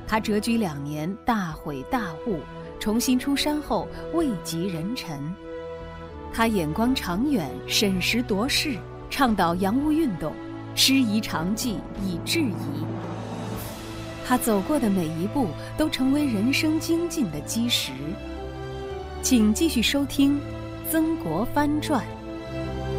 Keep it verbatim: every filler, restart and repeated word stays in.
他谪居两年，大悔大悟，重新出山后位极人臣。他眼光长远，审时度势，倡导洋务运动，师夷长技以制夷。他走过的每一步都成为人生精进的基石。请继续收听《曾国藩传》。